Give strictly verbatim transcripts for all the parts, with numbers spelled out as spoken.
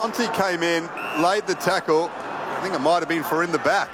Monty came in, laid the tackle. I think it might have been for in the back.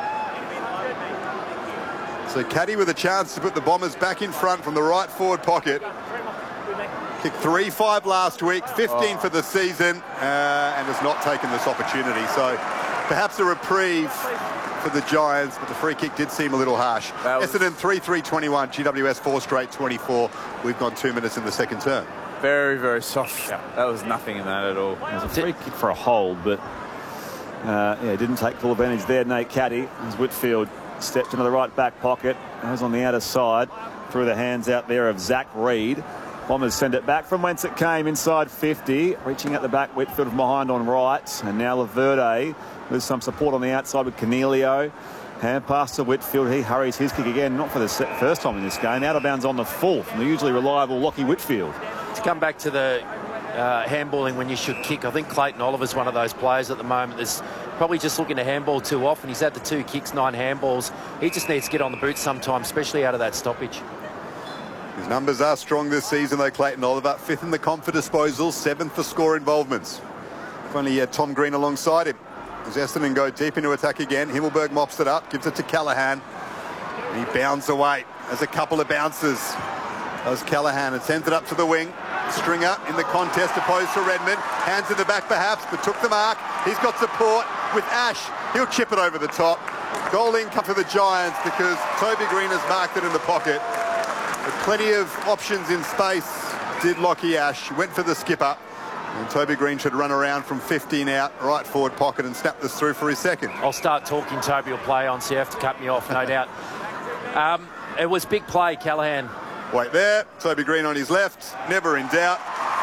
So Caddy with a chance to put the Bombers back in front from the right forward pocket. Kicked three five last week, fifteen oh. for the season, uh, and has not taken this opportunity. So perhaps a reprieve for the Giants, but the free kick did seem a little harsh. Essendon three three twenty-one, G W S four straight twenty-four. We've gone two minutes in the second term. Very, very soft. Yeah. That was nothing in that at all. It was a free kick for a hold, but uh, yeah, didn't take full advantage there, Nate Caddy, as Whitfield stepped into the right back pocket. Goes on the outer side, through the hands out there of Zach Reed. Bombers send it back from whence it came, inside fifty. Reaching at the back, Whitfield from behind on right. And now Laverde with some support on the outside with Cornelio. Hand pass to Whitfield. He hurries his kick again, not for the first time in this game. Out of bounds on the full from the usually reliable Lockie Whitfield. To come back to the uh, handballing when you should kick, I think Clayton Oliver's one of those players at the moment that's probably just looking to handball too often. He's had the two kicks, nine handballs. He just needs to get on the boot sometimes, especially out of that stoppage. His numbers are strong this season, though, Clayton Oliver. Fifth in the comp for disposals, seventh for score involvements. If only he had Tom Green alongside him. As Essendon go deep into attack again, Himmelberg mops it up, gives it to Callaghan. And he bounds away. There's a couple of bounces. Does Callaghan and sends it up to the wing. Stringer in the contest opposed to Redmond. Hands in the back perhaps, but took the mark. He's got support with Ash. He'll chip it over the top. Goal in come for the Giants because Toby Green has marked it in the pocket. With plenty of options in space, did Lockie Ash. Went for the skipper. And Toby Green should run around from fifteen out, right forward pocket, and snap this through for his second. I'll start talking. Toby will play on, so you have to cut me off, no doubt. Um, it was big play, Callaghan. Wait there, Toby Green on his left, never in doubt.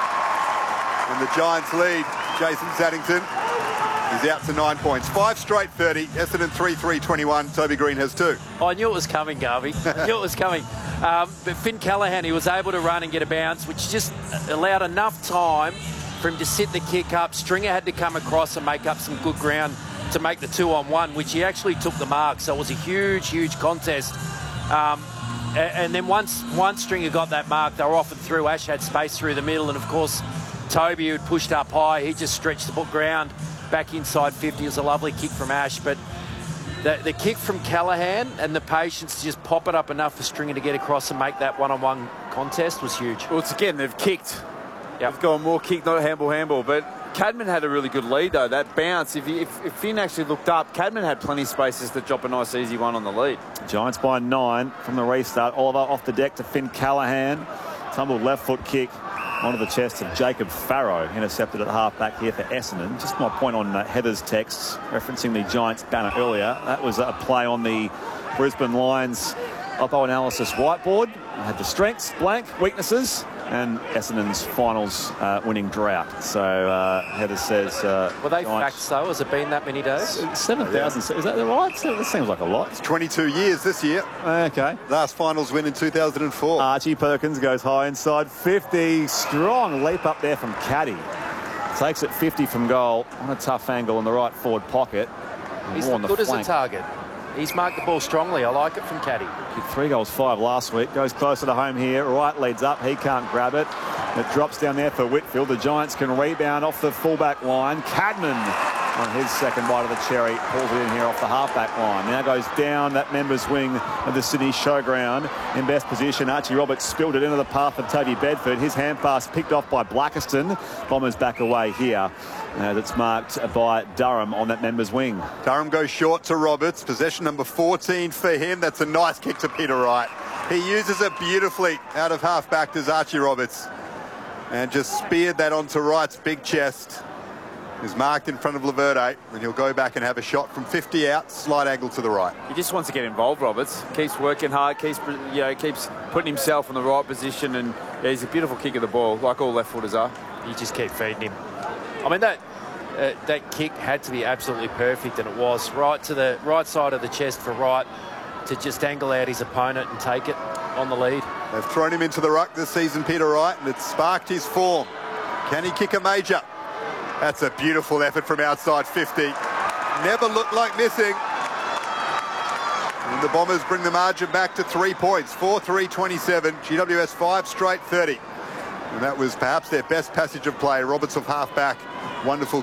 And the Giants lead. Jason Saddington is out to nine points. Five straight thirty, Essendon three three twenty-one, Toby Green has two. Oh, I knew it was coming, Garvey. I knew it was coming. Um, but Finn Callaghan, he was able to run and get a bounce, which just allowed enough time for him to sit the kick up. Stringer had to come across and make up some good ground to make the two on one, which he actually took the mark. So it was a huge, huge contest. Um, and then once, once Stringer got that mark, they were off and through. Ash had space through the middle. And, of course, Toby, who'd pushed up high, he just stretched the ground back inside fifty. It was a lovely kick from Ash. But the, the kick from Callaghan and the patience to just pop it up enough for Stringer to get across and make that one-on-one contest was huge. Well, it's again, they've kicked. Yep. They've gone more kick, not handball, handball. But Cadman had a really good lead, though. That bounce, if, he, if, if Finn actually looked up, Cadman had plenty of spaces to drop a nice, easy one on the lead. Giants by nine from the restart. Oliver off the deck to Finn Callaghan. Tumbled left foot kick onto the chest of Jacob Farrow. Intercepted at half back here for Essendon. Just my point on uh, Heather's texts, referencing the Giants banner earlier. That was a play on the Brisbane Lions Oppo analysis whiteboard. I had the strengths, blank, weaknesses, and Essendon's finals uh, winning drought. So uh, Heather says... Uh, Were they Giants, facts, though? Has it been that many days? seven thousand. Oh, yeah. Is that right? That seems like a lot. It's twenty-two years this year. Okay. Last finals win in two thousand four. Archie Perkins goes high inside fifty. Strong leap up there from Caddy. Takes it fifty from goal on a tough angle in the right forward pocket. He's good as a target. He's marked the ball strongly. I like it from Caddy. Three goals, five last week. Goes closer to home here. Right leads up. He can't grab it. It drops down there for Whitfield. The Giants can rebound off the fullback line. Cadman on his second bite of the cherry pulls it in here off the halfback line. Now goes down that members wing of the Sydney Showground in best position. Archie Roberts spilled it into the path of Toby Bedford. His hand pass picked off by Blackiston. Bombers back away here. Uh, that's marked by Durham on that members wing. Durham goes short to Roberts. Possession number fourteen for him. That's a nice kick to Peter Wright. He uses it beautifully out of half-back to Archie Roberts. And just speared that onto Wright's big chest. Is marked in front of Laverde, and he'll go back and have a shot from fifty out, slight angle to the right. He just wants to get involved, Roberts. Keeps working hard, keeps you know, keeps putting himself in the right position, and yeah, he's a beautiful kick of the ball, like all left footers are. You just keep feeding him. I mean, that uh, that kick had to be absolutely perfect, and it was right to the right side of the chest for Wright to just angle out his opponent and take it on the lead. They've thrown him into the ruck this season, Peter Wright, and it's sparked his form. Can he kick a major? That's a beautiful effort from outside fifty. Never looked like missing. And the Bombers bring the margin back to three points. four three twenty-seven. G W S five straight thirty. And that was perhaps their best passage of play. Roberts of half-back. Wonderful